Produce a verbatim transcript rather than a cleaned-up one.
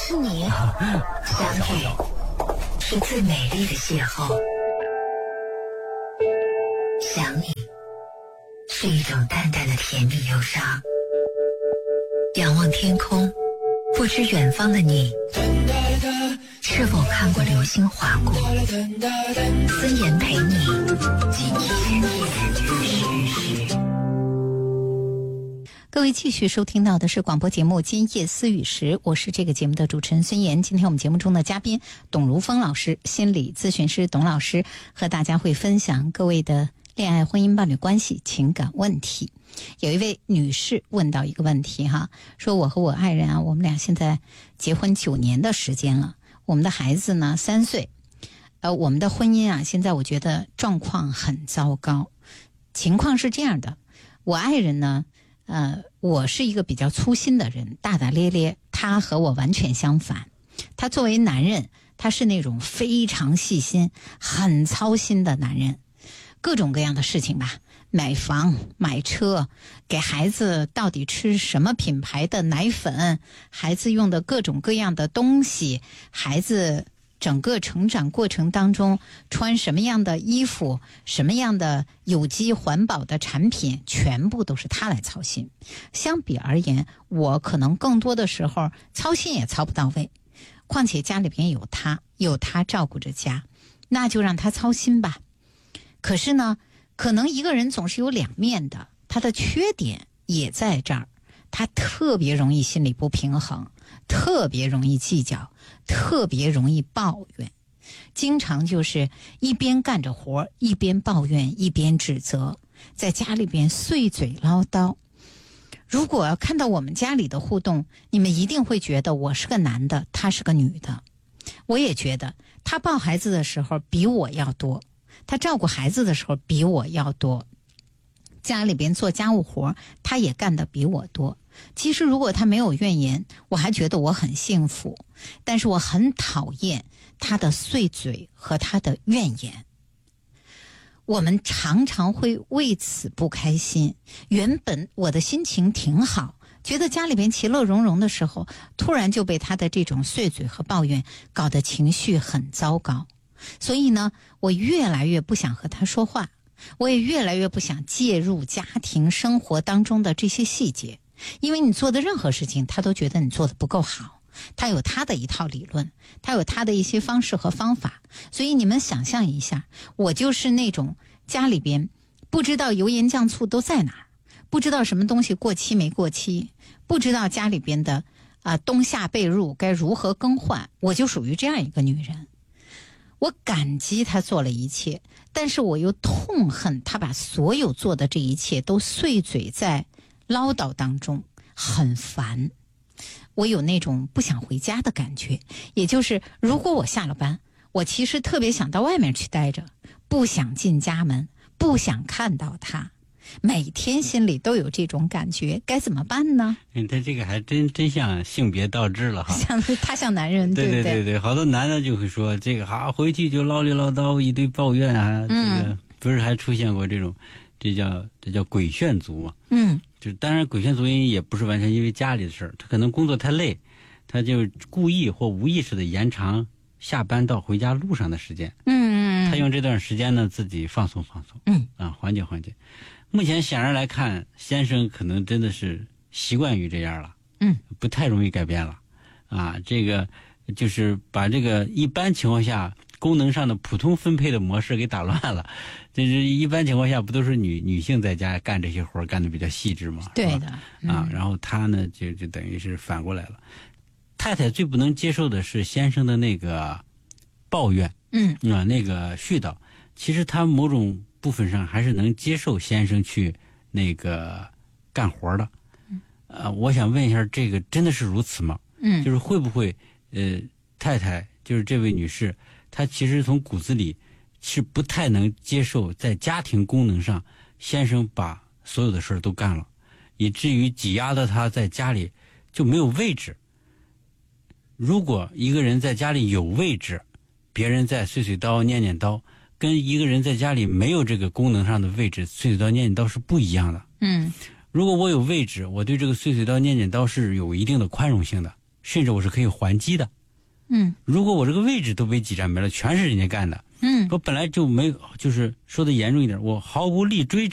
是你，相遇是最美丽的邂逅，想你是一种淡淡的甜蜜忧伤。仰望天空，不知远方的你是否看过流星划过。孙岩陪你今夜日时。 各位继续收听到的是广播节目《今夜思雨时》，我是这个节目的主持人孙岩。今天我们节目中的嘉宾董如风老师，心理咨询师董老师，和大家会分享各位的恋爱、婚姻、伴侣关系、情感问题。有一位女士问到一个问题哈，说我和我爱人啊，我们俩现在结婚九年的时间了，我们的孩子呢三岁，呃，我们的婚姻啊，现在我觉得状况很糟糕。情况是这样的，我爱人呢。呃，我是一个比较粗心的人，大大咧咧，他和我完全相反。他作为男人，他是那种非常细心、很操心的男人，各种各样的事情吧，买房、买车，给孩子到底吃什么品牌的奶粉，孩子用的各种各样的东西，孩子整个成长过程当中穿什么样的衣服，什么样的有机环保的产品，全部都是他来操心。相比而言，我可能更多的时候操心也操不到位，况且家里边有他，有他照顾着家，那就让他操心吧。可是呢，可能一个人总是有两面的，他的缺点也在这儿，他特别容易心理不平衡，特别容易计较，特别容易抱怨，经常就是一边干着活一边抱怨，一边指责，在家里边碎嘴唠叨。如果要看到我们家里的互动，你们一定会觉得我是个男的，他是个女的。我也觉得他抱孩子的时候比我要多，他照顾孩子的时候比我要多，家里边做家务活他也干得比我多。其实如果他没有怨言，我还觉得我很幸福，但是我很讨厌他的碎嘴和他的怨言。我们常常会为此不开心，原本我的心情挺好，觉得家里边其乐融融的时候，突然就被他的这种碎嘴和抱怨搞得情绪很糟糕。所以呢，我越来越不想和他说话，我也越来越不想介入家庭生活当中的这些细节，因为你做的任何事情他都觉得你做的不够好，他有他的一套理论，他有他的一些方式和方法。所以你们想象一下，我就是那种家里边不知道油盐酱醋都在哪儿，不知道什么东西过期没过期，不知道家里边的啊、呃、冬夏被褥该如何更换，我就属于这样一个女人。我感激他做了一切，但是我又痛恨他把所有做的这一切都碎嘴在唠叨当中，很烦。我有那种不想回家的感觉，也就是如果我下了班，我其实特别想到外面去待着，不想进家门，不想看到他，每天心里都有这种感觉，该怎么办呢？ 嗯，他这个还真真像性别倒置了哈， 像他像男人， 对对不对？ 对对对，好多男的就会说这个哈、啊，回去就唠里唠叨一堆抱怨啊， 嗯、 这个不是还出现过这种，这叫这叫鬼炫族嘛？ 嗯， 就当然鬼炫族因也不是完全因为家里的事儿，他可能工作太累，他就故意或无意识的延长下班到回家路上的时间。 嗯嗯， 他用这段时间呢自己放松放松， 嗯啊，缓解缓解。目前显然来看，先生可能真的是习惯于这样了， 嗯， 不太容易改变了，啊，这个就是把这个一般情况下功能上的普通分配的模式给打乱了。就是一般情况下不都是女女性在家干这些活干得比较细致嘛？ 对的， 嗯、啊，然后他呢就就等于是反过来了。太太最不能接受的是先生的那个抱怨， 嗯啊，那个絮叨。其实他某种部分上还是能接受先生去那个干活的。呃，我想问一下，这个真的是如此吗？ 嗯， 就是会不会呃，太太就是这位女士，她其实从骨子里是不太能接受在家庭功能上先生把所有的事儿都干了，以至于挤压的她在家里就没有位置。如果一个人在家里有位置，别人在碎碎叨念念叨，跟一个人在家里没有这个功能上的位置碎碎叨念念叨是不一样的。 嗯， 如果我有位置，我对这个碎碎叨念念叨是有一定的宽容性的， 甚至我是可以还击的。 嗯， 如果我这个位置都被挤占没了，全是人家干的， 嗯， 我本来就没有，就是说的严重一点，我毫无力追